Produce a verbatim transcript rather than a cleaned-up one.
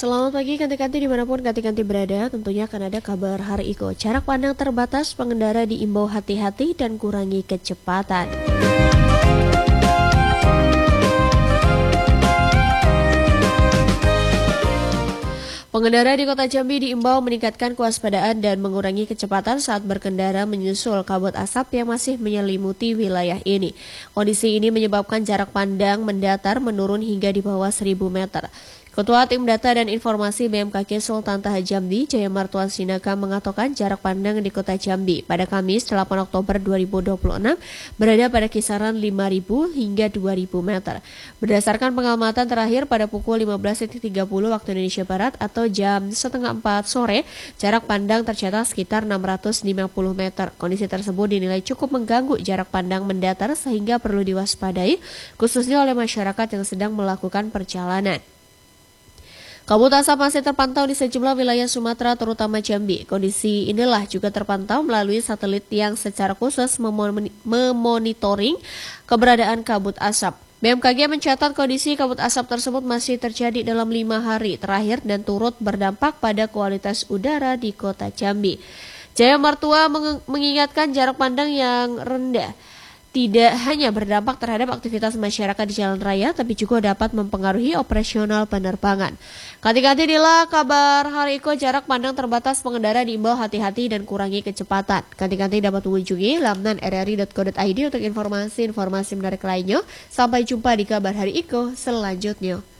Selamat pagi kanti-kanti dimanapun kanti-kanti berada, tentunya akan ada kabar Hari Iko. Jarak pandang terbatas, pengendara diimbau hati-hati dan kurangi kecepatan. Pengendara di Kota Jambi diimbau meningkatkan kewaspadaan dan mengurangi kecepatan saat berkendara menyusul kabut asap yang masih menyelimuti wilayah ini. Kondisi ini menyebabkan jarak pandang mendatar menurun hingga di bawah seribu meter. Ketua Tim Data dan Informasi B M K G Sultan Taha Jambi, Jaya Martuan Sinaka mengatakan jarak pandang di Kota Jambi pada Kamis delapan Oktober dua ribu dua puluh enam berada pada kisaran lima ribu hingga dua ribu meter. Berdasarkan pengamatan terakhir pada pukul lima belas tiga puluh waktu Indonesia Barat atau jam setengah empat sore, jarak pandang tercatat sekitar enam ratus lima puluh meter. Kondisi tersebut dinilai cukup mengganggu jarak pandang mendatar sehingga perlu diwaspadai, khususnya oleh masyarakat yang sedang melakukan perjalanan. Kabut asap masih terpantau di sejumlah wilayah Sumatera terutama Jambi. Kondisi inilah juga terpantau melalui satelit yang secara khusus memonitoring keberadaan kabut asap. B M K G mencatat kondisi kabut asap tersebut masih terjadi dalam lima hari terakhir dan turut berdampak pada kualitas udara di Kota Jambi. Jaya Martua mengingatkan jarak pandang yang rendah tidak hanya berdampak terhadap aktivitas masyarakat di jalan raya, tapi juga dapat mempengaruhi operasional penerbangan. Kanti-kanti inilah kabar Hari Iko, jarak pandang terbatas, pengendara diimbau hati-hati dan kurangi kecepatan. Kanti-kanti dapat mengunjungi laman r r i dot co dot i d untuk informasi-informasi menarik lainnya. Sampai jumpa di kabar Hari Iko selanjutnya.